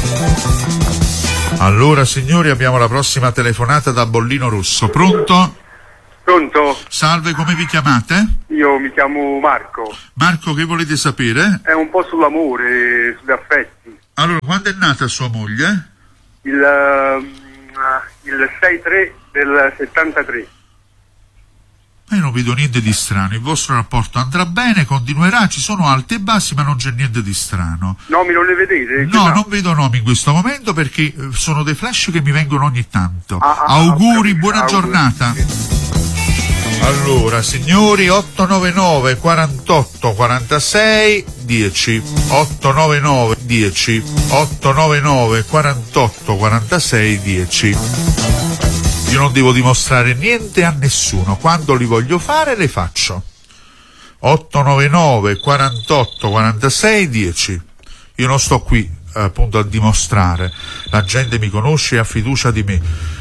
Allora signori, abbiamo la prossima telefonata da Bollino Rosso. Pronto? Pronto? Salve, come vi chiamate? Io mi chiamo Marco. Marco, che volete sapere? È un po' sull'amore, sugli affetti. Allora, quando è nata sua moglie? Il 6-3 del 73. Io non vedo niente di strano, il vostro rapporto andrà bene, continuerà, ci sono alti e bassi, ma non c'è niente di strano. Nomi non le vedete? No, non vedo nomi in questo momento perché sono dei flash che mi vengono ogni tanto. Auguri, buona giornata. Allora, signori, 899 48 46 10, 899 10, 899 48 46 10. Io non devo dimostrare niente a nessuno, quando li voglio fare le faccio. 899 48 46 10. Io non sto qui appunto a dimostrare, la gente mi conosce e ha fiducia di me.